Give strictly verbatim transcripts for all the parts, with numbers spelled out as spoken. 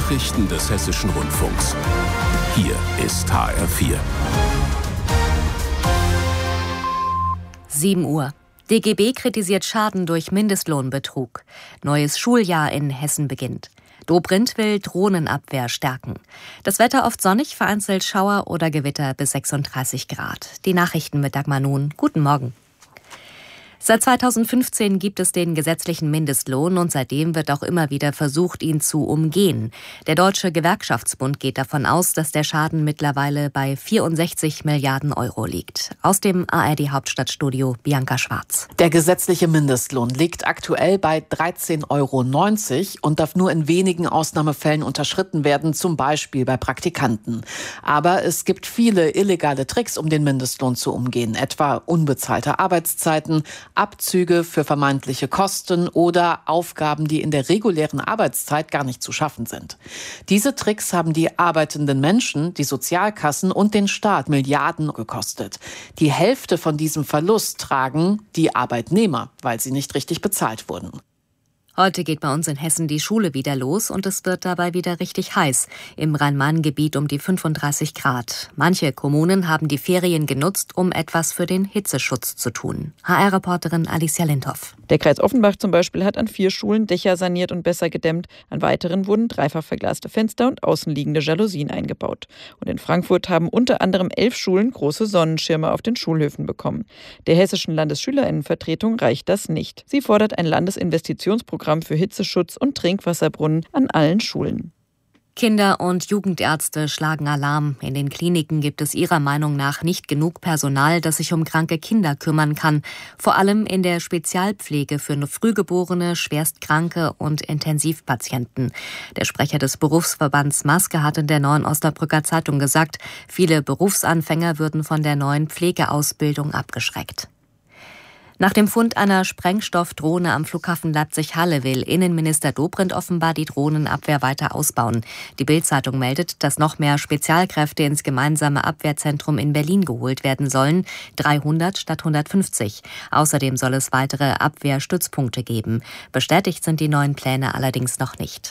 Nachrichten des Hessischen Rundfunks. Hier ist H R vier. sieben Uhr. D G B kritisiert Schaden durch Mindestlohnbetrug. Neues Schuljahr in Hessen beginnt. Dobrindt will Drohnenabwehr stärken. Das Wetter oft sonnig, vereinzelt Schauer oder Gewitter bis sechsunddreißig Grad. Die Nachrichten mit Dagmar Nun. Guten Morgen. Seit zweitausendfünfzehn gibt es den gesetzlichen Mindestlohn und seitdem wird auch immer wieder versucht, ihn zu umgehen. Der Deutsche Gewerkschaftsbund geht davon aus, dass der Schaden mittlerweile bei vierundsechzig Milliarden Euro liegt. Aus dem A R D-Hauptstadtstudio Bianca Schwarz. Der gesetzliche Mindestlohn liegt aktuell bei dreizehn Euro neunzig und darf nur in wenigen Ausnahmefällen unterschritten werden, zum Beispiel bei Praktikanten. Aber es gibt viele illegale Tricks, um den Mindestlohn zu umgehen, etwa unbezahlte Arbeitszeiten, Abzüge für vermeintliche Kosten oder Aufgaben, die in der regulären Arbeitszeit gar nicht zu schaffen sind. Diese Tricks haben die arbeitenden Menschen, die Sozialkassen und den Staat Milliarden gekostet. Die Hälfte von diesem Verlust tragen die Arbeitnehmer, weil sie nicht richtig bezahlt wurden. Heute geht bei uns in Hessen die Schule wieder los und es wird dabei wieder richtig heiß. Im Rhein-Main-Gebiet um die fünfunddreißig Grad. Manche Kommunen haben die Ferien genutzt, um etwas für den Hitzeschutz zu tun. H R-Reporterin Alicia Lindhoff. Der Kreis Offenbach zum Beispiel hat an vier Schulen Dächer saniert und besser gedämmt. An weiteren wurden dreifach verglaste Fenster und außenliegende Jalousien eingebaut. Und in Frankfurt haben unter anderem elf Schulen große Sonnenschirme auf den Schulhöfen bekommen. Der hessischen Landesschülerinnenvertretung reicht das nicht. Sie fordert ein Landesinvestitionsprogramm für Hitzeschutz und Trinkwasserbrunnen an allen Schulen. Kinder- und Jugendärzte schlagen Alarm. In den Kliniken gibt es ihrer Meinung nach nicht genug Personal, das sich um kranke Kinder kümmern kann. Vor allem in der Spezialpflege für Frühgeborene, Schwerstkranke und Intensivpatienten. Der Sprecher des Berufsverbands Maske hat in der Neuen Osnabrücker Zeitung gesagt, viele Berufsanfänger würden von der neuen Pflegeausbildung abgeschreckt. Nach dem Fund einer Sprengstoffdrohne am Flughafen Leipzig-Halle will Innenminister Dobrindt offenbar die Drohnenabwehr weiter ausbauen. Die Bild-Zeitung meldet, dass noch mehr Spezialkräfte ins gemeinsame Abwehrzentrum in Berlin geholt werden sollen, dreihundert statt hundertfünfzig. Außerdem soll es weitere Abwehrstützpunkte geben. Bestätigt sind die neuen Pläne allerdings noch nicht.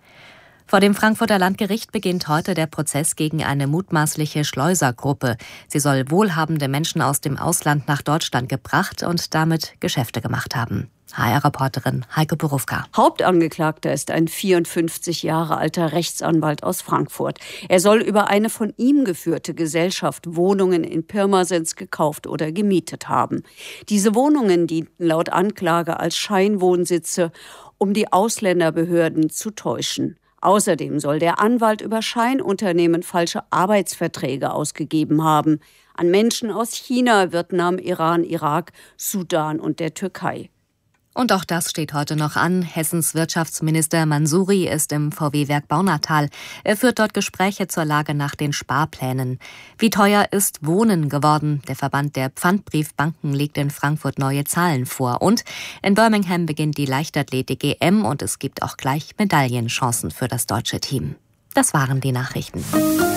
Vor dem Frankfurter Landgericht beginnt heute der Prozess gegen eine mutmaßliche Schleusergruppe. Sie soll wohlhabende Menschen aus dem Ausland nach Deutschland gebracht und damit Geschäfte gemacht haben. H R-Reporterin Heike Borufka. Hauptangeklagter ist ein vierundfünfzig Jahre alter Rechtsanwalt aus Frankfurt. Er soll über eine von ihm geführte Gesellschaft Wohnungen in Pirmasens gekauft oder gemietet haben. Diese Wohnungen dienten laut Anklage als Scheinwohnsitze, um die Ausländerbehörden zu täuschen. Außerdem soll der Anwalt über Scheinunternehmen falsche Arbeitsverträge ausgegeben haben an Menschen aus China, Vietnam, Iran, Irak, Sudan und der Türkei. Und auch das steht heute noch an. Hessens Wirtschaftsminister Mansouri ist im V W-Werk Baunatal. Er führt dort Gespräche zur Lage nach den Sparplänen. Wie teuer ist Wohnen geworden? Der Verband der Pfandbriefbanken legt in Frankfurt neue Zahlen vor. Und in Birmingham beginnt die Leichtathletik-E M und es gibt auch gleich Medaillenchancen für das deutsche Team. Das waren die Nachrichten.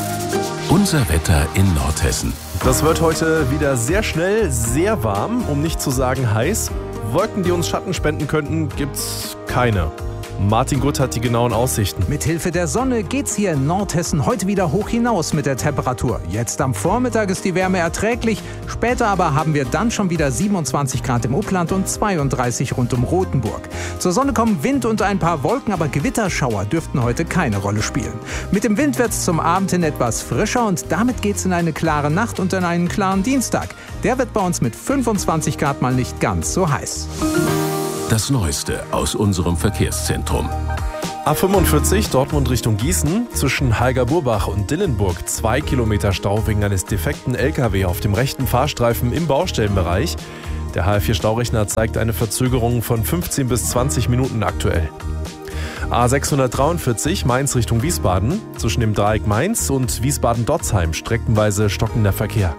Unser Wetter in Nordhessen. Das wird heute wieder sehr schnell, sehr warm, um nicht zu sagen heiß. Wolken, die uns Schatten spenden könnten, gibt's keine. Martin Gutt hat die genauen Aussichten. Mithilfe der Sonne geht's hier in Nordhessen heute wieder hoch hinaus mit der Temperatur. Jetzt am Vormittag ist die Wärme erträglich, später aber haben wir dann schon wieder siebenundzwanzig Grad im Upland und zweiunddreißig rund um Rothenburg. Zur Sonne kommen Wind und ein paar Wolken, aber Gewitterschauer dürften heute keine Rolle spielen. Mit dem Wind wird's zum Abend hin etwas frischer und damit geht's in eine klare Nacht und in einen klaren Dienstag. Der wird bei uns mit fünfundzwanzig Grad mal nicht ganz so heiß. Das Neueste aus unserem Verkehrszentrum. A fünfundvierzig Dortmund Richtung Gießen. Zwischen Halgerburbach und Dillenburg zwei Kilometer Stau wegen eines defekten L K W auf dem rechten Fahrstreifen im Baustellenbereich. Der H R vier Staurechner zeigt eine Verzögerung von fünfzehn bis zwanzig Minuten aktuell. A sechshundertdreiundvierzig Mainz Richtung Wiesbaden. Zwischen dem Dreieck Mainz und Wiesbaden-Dotzheim streckenweise stockender Verkehr.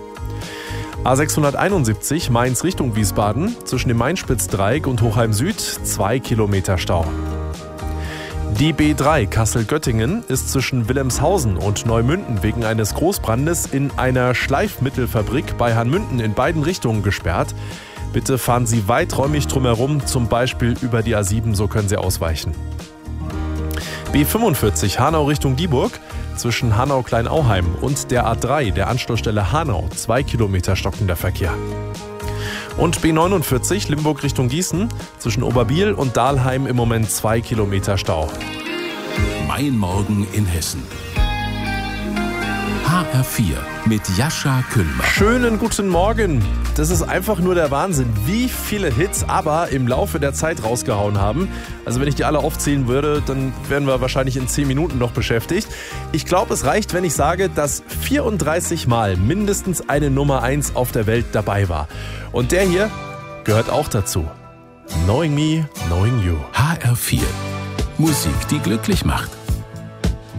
A sechshunderteinundsiebzig Mainz Richtung Wiesbaden, zwischen dem Mainspitzdreieck und Hochheim Süd zwei Kilometer Stau. Die B drei Kassel-Göttingen ist zwischen Wilhelmshausen und Neumünden wegen eines Großbrandes in einer Schleifmittelfabrik bei Hanmünden in beiden Richtungen gesperrt. Bitte fahren Sie weiträumig drumherum, zum Beispiel über die A sieben, so können Sie ausweichen. B fünfundvierzig Hanau Richtung Dieburg. Zwischen Hanau-Kleinauheim und der A drei, der Anschlussstelle Hanau, zwei Kilometer stockender Verkehr. Und B neunundvierzig Limburg Richtung Gießen. Zwischen Oberbiel und Dahlheim im Moment zwei Kilometer Stau. Mein Morgen in Hessen. H R vier mit Jascha Küllmann. Schönen guten Morgen. Das ist einfach nur der Wahnsinn, wie viele Hits aber im Laufe der Zeit rausgehauen haben. Also wenn ich die alle aufzählen würde, dann wären wir wahrscheinlich in zehn Minuten noch beschäftigt. Ich glaube, es reicht, wenn ich sage, dass vierunddreißig Mal mindestens eine Nummer eins auf der Welt dabei war. Und der hier gehört auch dazu. Knowing Me, Knowing You. H R vier. Musik, die glücklich macht.